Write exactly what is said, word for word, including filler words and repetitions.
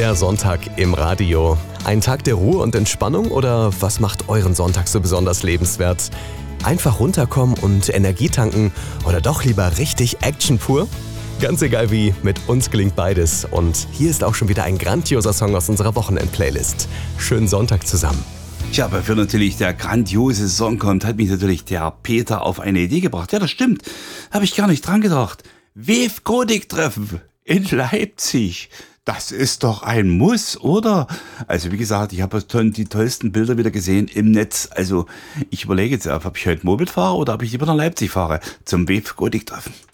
Der Sonntag im Radio. Ein Tag der Ruhe und Entspannung oder was macht euren Sonntag so besonders lebenswert? Einfach runterkommen und Energie tanken oder doch lieber richtig Action pur? Ganz egal wie, mit uns gelingt beides. Und hier ist auch schon wieder ein grandioser Song aus unserer Wochenend-Playlist. Schönen Sonntag zusammen. Ja, bevor natürlich der grandiose Song kommt, hat mich natürlich der Peter auf eine Idee gebracht. Ja, das stimmt. Habe ich gar nicht dran gedacht. Wef Godik-Treffen in Leipzig. Das ist doch ein Muss, oder? Also wie gesagt, ich habe die tollsten Bilder wieder gesehen im Netz. Also ich überlege jetzt, ob ich heute Moped fahre oder ob ich lieber nach Leipzig fahre zum Wef Godik-Treffen.